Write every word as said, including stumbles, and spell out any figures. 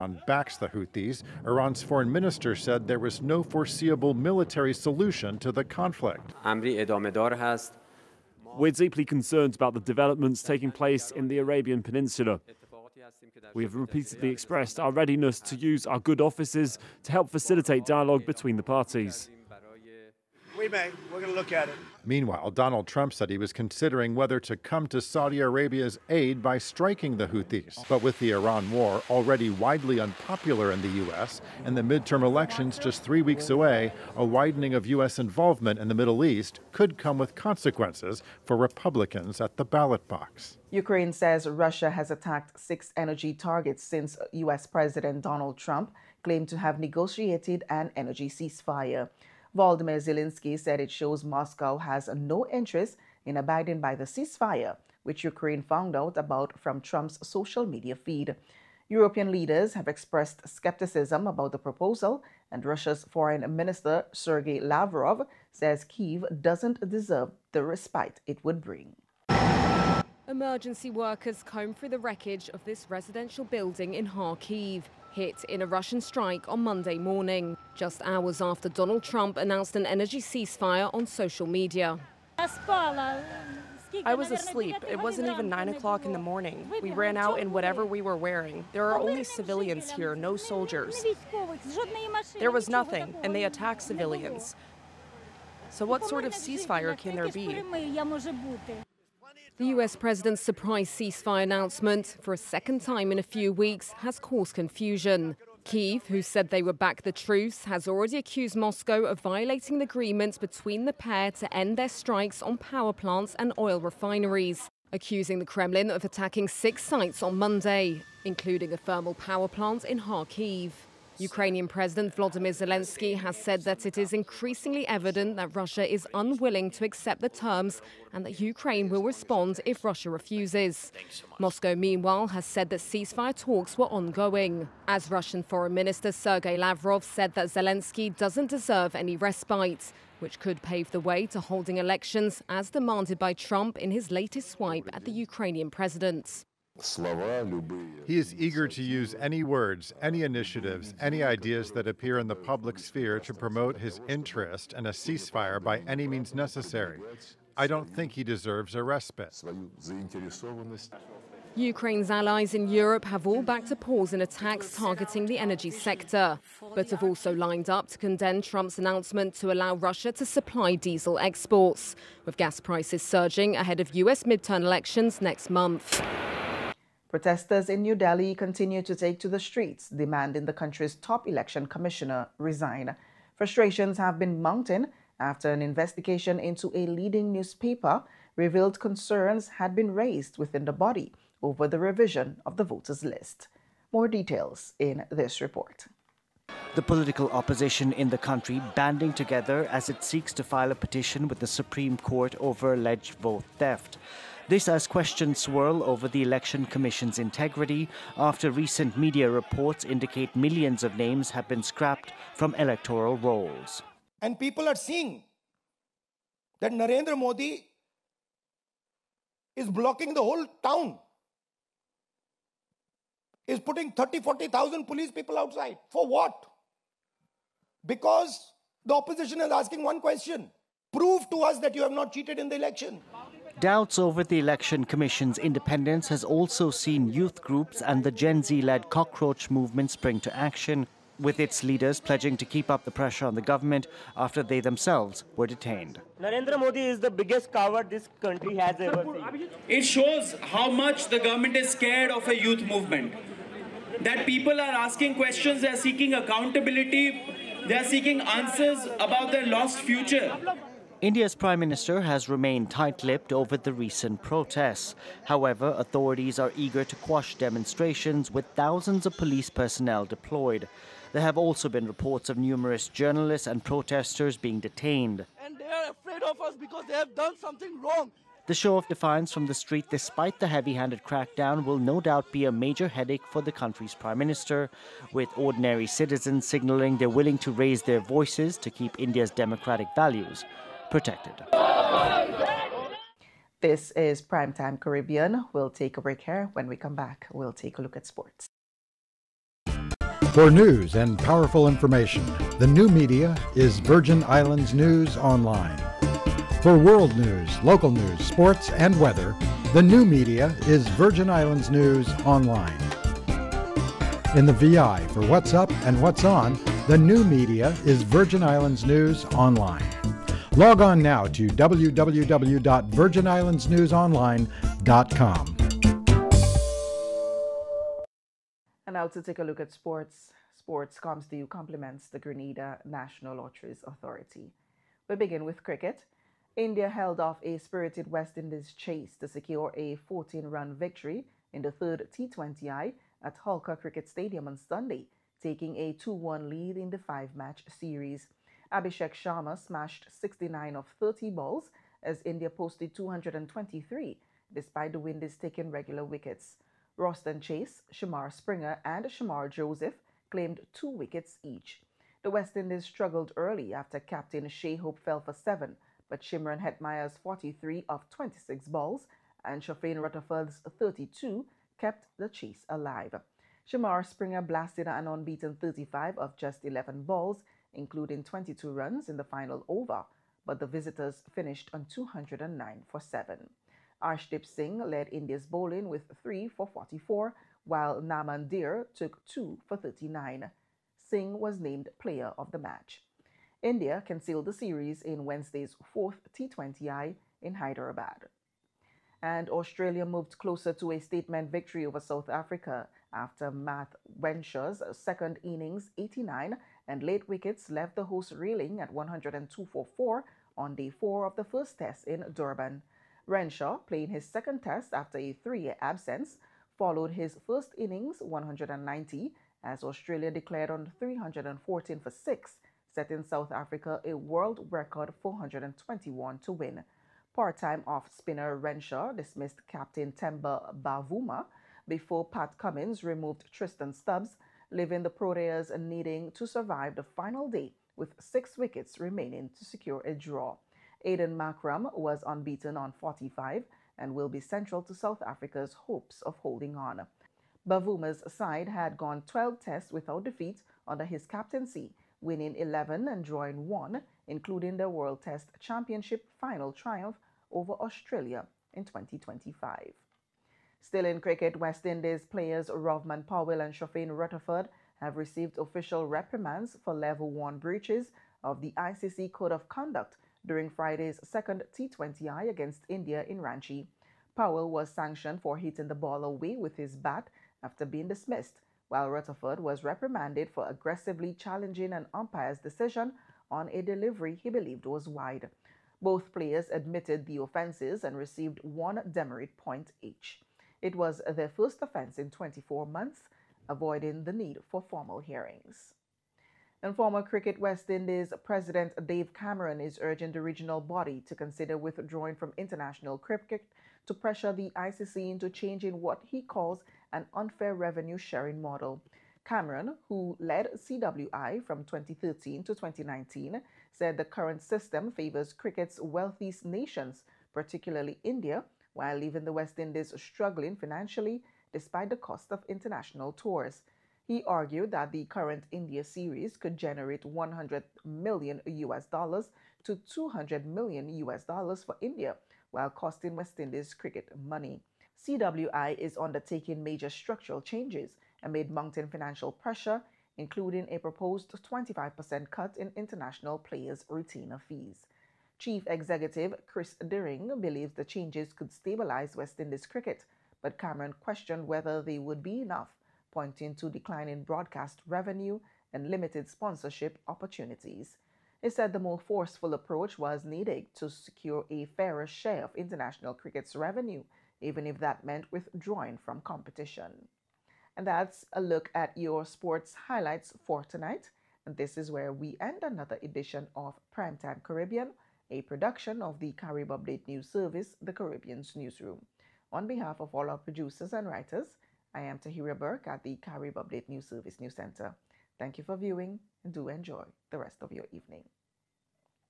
Iran backs the Houthis. Iran's foreign minister said there was no foreseeable military solution to the conflict. We're deeply concerned about the developments taking place in the Arabian Peninsula. We have repeatedly expressed our readiness to use our good offices to help facilitate dialogue between the parties. We may. We're going to look at it. Meanwhile, Donald Trump said he was considering whether to come to Saudi Arabia's aid by striking the Houthis. But with the Iran war already widely unpopular in the U S and the midterm elections just three weeks away, a widening of U S involvement in the Middle East could come with consequences for Republicans at the ballot box. Ukraine says Russia has attacked six energy targets since U S President Donald Trump claimed to have negotiated an energy ceasefire. Volodymyr Zelensky said it shows Moscow has no interest in abiding by the ceasefire, which Ukraine found out about from Trump's social media feed. European leaders have expressed skepticism about the proposal, and Russia's Foreign Minister Sergei Lavrov says Kyiv doesn't deserve the respite it would bring. Emergency workers comb through the wreckage of this residential building in Kharkiv, hit in a Russian strike on Monday morning, just hours after Donald Trump announced an energy ceasefire on social media. I was asleep. It wasn't even nine o'clock in the morning. We ran out in whatever we were wearing. There are only civilians here, no soldiers. There was nothing, and they attacked civilians. So what sort of ceasefire can there be? The U S president's surprise ceasefire announcement for a second time in a few weeks has caused confusion. Kyiv, who said they would back the truce, has already accused Moscow of violating the agreement between the pair to end their strikes on power plants and oil refineries, accusing the Kremlin of attacking six sites on Monday, including a thermal power plant in Kharkiv. Ukrainian President Volodymyr Zelensky has said that it is increasingly evident that Russia is unwilling to accept the terms and that Ukraine will respond if Russia refuses. Moscow, meanwhile, has said that ceasefire talks were ongoing, as Russian Foreign Minister Sergei Lavrov said that Zelensky doesn't deserve any respite, which could pave the way to holding elections as demanded by Trump in his latest swipe at the Ukrainian president. He is eager to use any words, any initiatives, any ideas that appear in the public sphere to promote his interest in a ceasefire by any means necessary. I don't think he deserves a respite. Ukraine's allies in Europe have all backed a pause in attacks targeting the energy sector, but have also lined up to condemn Trump's announcement to allow Russia to supply diesel exports, with gas prices surging ahead of U S midterm elections next month. Protesters in New Delhi continue to take to the streets, demanding the country's top election commissioner resign. Frustrations have been mounting after an investigation into a leading newspaper revealed concerns had been raised within the body over the revision of the voters' list. More details in this report. The political opposition in the country banding together as it seeks to file a petition with the Supreme Court over alleged vote theft. This as questions swirl over the Election Commission's integrity after recent media reports indicate millions of names have been scrapped from electoral rolls. And people are seeing that Narendra Modi is blocking the whole town, is putting thirty, forty thousand police people outside. For what? Because the opposition is asking one question: prove to us that you have not cheated in the election. Doubts over the Election Commission's independence has also seen youth groups and the Gen Z-led cockroach movement spring to action, with its leaders pledging to keep up the pressure on the government after they themselves were detained. Narendra Modi is the biggest coward this country has ever seen. It shows how much the government is scared of a youth movement. That people are asking questions, they are seeking accountability, they are seeking answers about their lost future. India's Prime Minister has remained tight-lipped over the recent protests. However, authorities are eager to quash demonstrations with thousands of police personnel deployed. There have also been reports of numerous journalists and protesters being detained. And they are afraid of us because they have done something wrong. The show of defiance from the street, despite the heavy-handed crackdown, will no doubt be a major headache for the country's Prime Minister, with ordinary citizens signaling they're willing to raise their voices to keep India's democratic values protected. This is Primetime Caribbean. We'll take a break here. When we come back, we'll take a look at sports. For news and powerful information, the new media is Virgin Islands News Online. For world news, local news, sports, and weather, the new media is Virgin Islands News Online. In the V I for what's up and what's on, the new media is Virgin Islands News Online. Log on now to w w w dot virgin islands news online dot com. And now to take a look at sports. Sports comes to you compliments the Grenada National Lotteries Authority. We begin with cricket. India held off a spirited West Indies chase to secure a fourteen-run victory in the third T twenty I at Holkar Cricket Stadium on Sunday, taking a two one lead in the five-match series. Abhishek Sharma smashed sixty-nine of thirty balls as India posted two hundred twenty-three, despite the Windies taking regular wickets. Roston Chase, Shamar Springer and Shamar Joseph claimed two wickets each. The West Indies struggled early after captain Shai Hope fell for seven, but Shimron Hetmeyer's forty-three of twenty-six balls and Shafin Rutherford's thirty-two kept the chase alive. Shamar Springer blasted an unbeaten thirty-five of just eleven balls, including twenty-two runs in the final over, but the visitors finished on two hundred nine for seven. Arshdeep Singh led India's bowling with three for forty-four, while Naman Dir took two for thirty-nine. Singh was named player of the match. India can seal the series in Wednesday's fourth T twenty I in Hyderabad. And Australia moved closer to a statement victory over South Africa after Matt Renshaw's second innings eighty-nine and late wickets left the hosts reeling at one hundred two for four on day four of the first test in Durban. Renshaw, playing his second test after a three-year absence, followed his first innings one hundred ninety as Australia declared on three hundred fourteen for six, setting South Africa a world record four hundred twenty-one to win. Part-time off-spinner Renshaw dismissed captain Temba Bavuma before Pat Cummins removed Tristan Stubbs, leaving the Proteas needing to survive the final day with six wickets remaining to secure a draw. Aiden Makram was unbeaten on forty-five and will be central to South Africa's hopes of holding on. Bavuma's side had gone twelve tests without defeat under his captaincy, winning eleven and drawing one, including the World Test Championship final triumph over Australia in twenty twenty-five. Still in cricket, West Indies players Rovman Powell and Shafin Rutherford have received official reprimands for level one breaches of the I C C Code of Conduct during Friday's second T twenty I against India in Ranchi. Powell was sanctioned for hitting the ball away with his bat after being dismissed, while Rutherford was reprimanded for aggressively challenging an umpire's decision on a delivery he believed was wide. Both players admitted the offenses and received one demerit point each. It was their first offense in twenty-four months, avoiding the need for formal hearings. And former Cricket West Indies President Dave Cameron is urging the regional body to consider withdrawing from international cricket to pressure the I C C into changing what he calls an unfair revenue sharing model. Cameron, who led C W I from twenty thirteen to twenty nineteen, said the current system favors cricket's wealthiest nations, particularly India, while leaving the West Indies struggling financially despite the cost of international tours. He argued that the current India series could generate one hundred million U S dollars to two hundred million U S dollars for India, while costing West Indies cricket money. C W I is undertaking major structural changes amid mounting financial pressure, including a proposed twenty-five percent cut in international players' retainer fees. Chief Executive Chris Deering believes the changes could stabilize West Indies cricket, but Cameron questioned whether they would be enough, pointing to declining broadcast revenue and limited sponsorship opportunities. He said the more forceful approach was needed to secure a fairer share of international cricket's revenue, even if that meant withdrawing from competition. And that's a look at your sports highlights for tonight. And this is where we end another edition of Primetime Caribbean, a production of the Carib Update News Service, the Caribbean's newsroom. On behalf of all our producers and writers, I am Tahira Burke at the Carib Update News Service News Center. Thank you for viewing and do enjoy the rest of your evening.